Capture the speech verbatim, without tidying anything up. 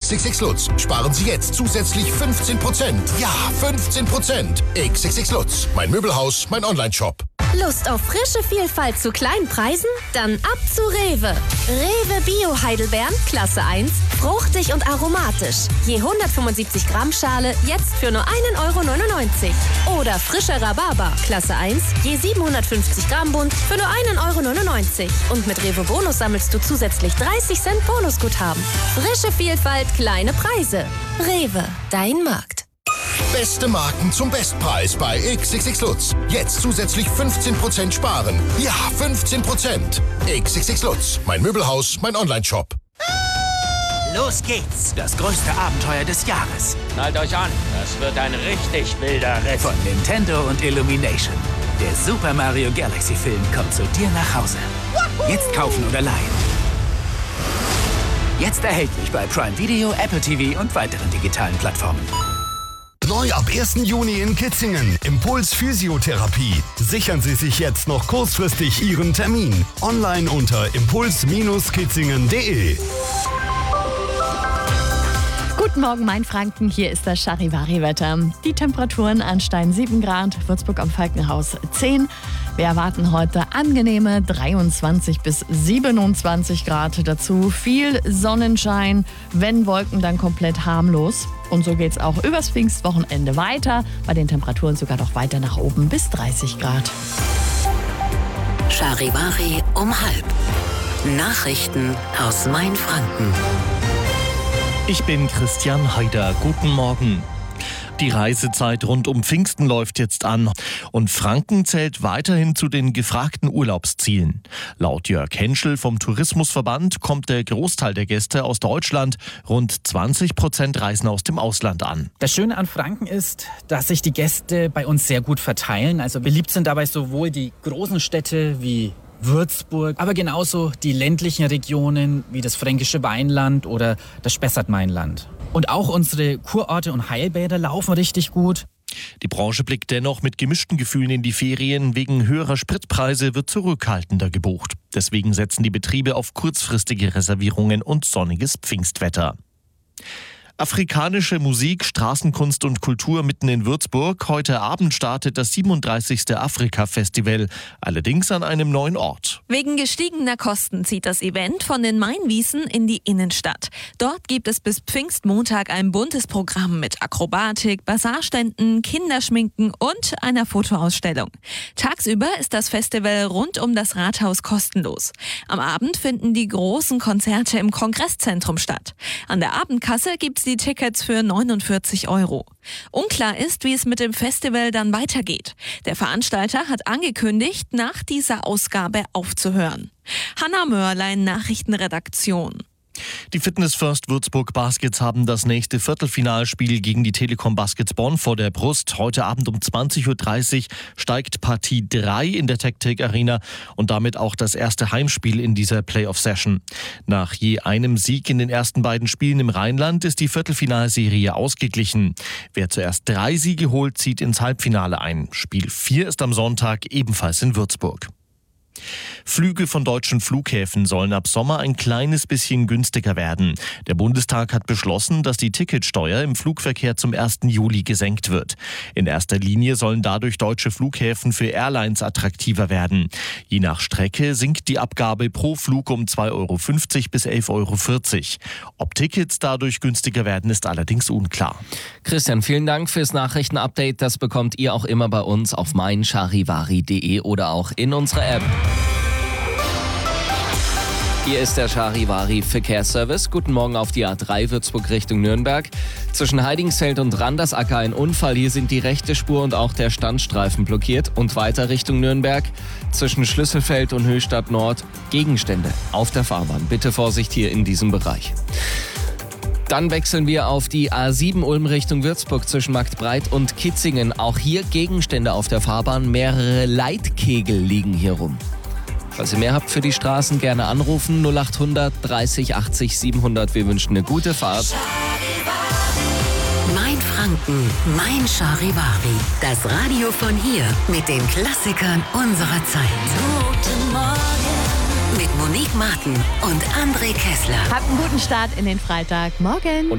X X X Lutz sparen Sie jetzt zusätzlich fünfzehn Prozent. Ja, fünfzehn Prozent. X X X Lutz, mein Möbelhaus, mein Onlineshop. Lust auf frische Vielfalt zu kleinen Preisen? Dann ab zu Rewe. Rewe Bio Heidelbeeren, Klasse eins, fruchtig und aromatisch. Je hundertfünfundsiebzig Gramm Schale, jetzt für nur einen Euro neunundneunzig. Oder frischer Rhabarber, Klasse eins, je siebenhundertfünfzig Gramm Bund, für nur einen Euro neunundneunzig. Und mit Rewe Bonus sammelst du zusätzlich dreißig Cent Bonusguthaben. Frische Vielfalt, kleine Preise. Rewe, dein Markt. Beste Marken zum Bestpreis bei X X X Lutz. Jetzt zusätzlich fünfzehn Prozent sparen. Ja, fünfzehn Prozent. X X X Lutz, mein Möbelhaus, mein Onlineshop. Los geht's, das größte Abenteuer des Jahres. Schnallt euch an, das wird ein richtig wilder Ritt. Von Nintendo und Illumination. Der Super Mario Galaxy Film kommt zu dir nach Hause. Jetzt kaufen oder leihen. Jetzt erhältlich bei Prime Video, Apple T V und weiteren digitalen Plattformen. Neu ab ersten Juni in Kitzingen. Impuls Physiotherapie. Sichern Sie sich jetzt noch kurzfristig Ihren Termin. Online unter impuls kitzingen punkt de. Guten Morgen, Mainfranken. Hier ist das Charivari-Wetter. Die Temperaturen an Stein sieben Grad, Würzburg am Falkenhaus zehn. Wir erwarten heute angenehme dreiundzwanzig bis siebenundzwanzig Grad. Dazu viel Sonnenschein, wenn Wolken, dann komplett harmlos. Und so geht's auch übers Pfingstwochenende weiter. Bei den Temperaturen sogar noch weiter nach oben bis dreißig Grad. Charivari um halb. Nachrichten aus Mainfranken. Ich bin Christian Haider. Guten Morgen. Die Reisezeit rund um Pfingsten läuft jetzt an und Franken zählt weiterhin zu den gefragten Urlaubszielen. Laut Jörg Henschel vom Tourismusverband kommt der Großteil der Gäste aus Deutschland. Rund zwanzig Prozent reisen aus dem Ausland an. Das Schöne an Franken ist, dass sich die Gäste bei uns sehr gut verteilen. Also beliebt sind dabei sowohl die großen Städte wie Würzburg, aber genauso die ländlichen Regionen wie das fränkische Weinland oder das Spessart-Mainland. Und auch unsere Kurorte und Heilbäder laufen richtig gut. Die Branche blickt dennoch mit gemischten Gefühlen in die Ferien. Wegen höherer Spritpreise wird zurückhaltender gebucht. Deswegen setzen die Betriebe auf kurzfristige Reservierungen und sonniges Pfingstwetter. Afrikanische Musik, Straßenkunst und Kultur mitten in Würzburg. Heute Abend startet das siebenunddreißigste Afrika-Festival, allerdings an einem neuen Ort. Wegen gestiegener Kosten zieht das Event von den Mainwiesen in die Innenstadt. Dort gibt es bis Pfingstmontag ein buntes Programm mit Akrobatik, Basarständen, Kinderschminken und einer Fotoausstellung. Tagsüber ist das Festival rund um das Rathaus kostenlos. Am Abend finden die großen Konzerte im Kongresszentrum statt. An der Abendkasse gibt's die Tickets für neunundvierzig Euro. Unklar ist, wie es mit dem Festival dann weitergeht. Der Veranstalter hat angekündigt, nach dieser Ausgabe aufzuhören. Hanna Mörlein, Nachrichtenredaktion. Die Fitness First Würzburg Baskets haben das nächste Viertelfinalspiel gegen die Telekom Baskets Bonn vor der Brust. Heute Abend um zwanzig Uhr dreißig steigt Partie drei in der Tech-Tech Arena und damit auch das erste Heimspiel in dieser Playoff-Session. Nach je einem Sieg in den ersten beiden Spielen im Rheinland ist die Viertelfinalserie ausgeglichen. Wer zuerst drei Siege holt, zieht ins Halbfinale ein. Spiel vier ist am Sonntag ebenfalls in Würzburg. Flüge von deutschen Flughäfen sollen ab Sommer ein kleines bisschen günstiger werden. Der Bundestag hat beschlossen, dass die Ticketsteuer im Flugverkehr zum ersten Juli gesenkt wird. In erster Linie sollen dadurch deutsche Flughäfen für Airlines attraktiver werden. Je nach Strecke sinkt die Abgabe pro Flug um zwei Euro fünfzig bis elf Euro vierzig. Ob Tickets dadurch günstiger werden, ist allerdings unklar. Christian, vielen Dank fürs Nachrichtenupdate. Das bekommt ihr auch immer bei uns auf mein charivari punkt de oder auch in unserer App. Hier ist der Charivari Verkehrsservice. Guten Morgen auf die A drei Würzburg Richtung Nürnberg. Zwischen Heidingsfeld und Randersacker ein Unfall. Hier sind die rechte Spur und auch der Standstreifen blockiert. Und weiter Richtung Nürnberg. Zwischen Schlüsselfeld und Höchstadt Nord Gegenstände auf der Fahrbahn. Bitte Vorsicht hier in diesem Bereich. Dann wechseln wir auf die A sieben Ulm Richtung Würzburg zwischen Marktbreit und Kitzingen. Auch hier Gegenstände auf der Fahrbahn. Mehrere Leitkegel liegen hier rum. Falls ihr mehr habt für die Straßen, gerne anrufen. null acht hundert dreißig achtzig siebenhundert. Wir wünschen eine gute Fahrt. Mainfranken, mein Charivari. Das Radio von hier mit den Klassikern unserer Zeit. Guten Morgen. Mit Monique Martin und André Kessler. Habt einen guten Start in den Freitag. Morgen.